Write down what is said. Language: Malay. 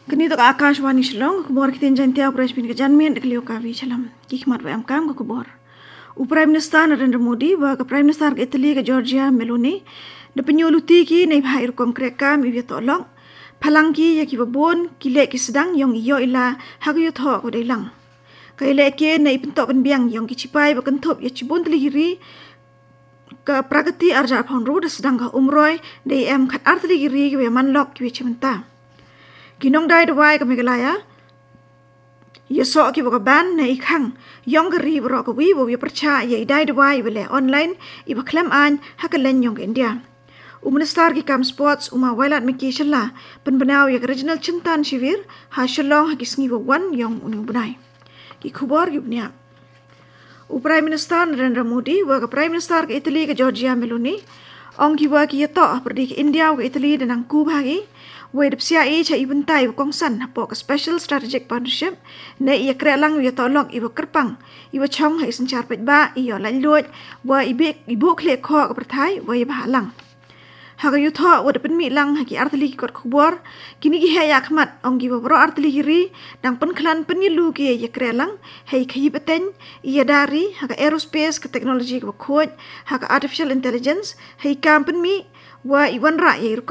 Kini to Akashwani Shillong, kubor kitin jantia operasi ke janmian de klio kavi chalam. Kikmat wa amkam ke kubor. Prime Minister Narendra Modi wa Prime Minister ke Italy ke Georgia Meloni de penyuluti ki nei bahai rukom krekam ibi tolong. Palangki ya ki babon ki lek ki sedang yong iyo ila hagu tho ko deilang. Kai lek ke nei pentok penbiang yong ki cipai ba kentop ya cibon teligiri ke pragati arja phonru de sedang ka umroi de em khat ar teligiri ki manlok ki cimenta. Kinong dai dawai ka Meghalaya ya so ki boka ban na ikhang yong ka ri bro ka wi bo ya percha ya dai dawai bele online iba klam an hakalen yong India. Minister ki kam sports uma wailat miki shalla penbenau ya regional cintan shivir ha shalong ha kisngi bo wan yong uning bunai. Ki khubor ki bunia. Prime Minister Narendra Modi wa ka Prime Minister ke Italy ke Georgia Meloni ong ki wa ki ya to pergi ke India ke Italy dan ku bagi Wei depsia cha ibentai kongsan po special strategic partnership ne ia krelang ia tolong ibu kerpang ibu chong hai sencar pet ba ia lan luat wa ibu kle kho ka perthai wa ia halang haga yu tho wa depen mi lang haki artli kot khubor kini ki he yakmat ong gi bro artli ri dang pen klan pen lu ki ia krelang hai khai beten ia dari haga aerospace ke teknologi ko khoj haga artificial intelligence hai kam pen mi wa iwan ra ia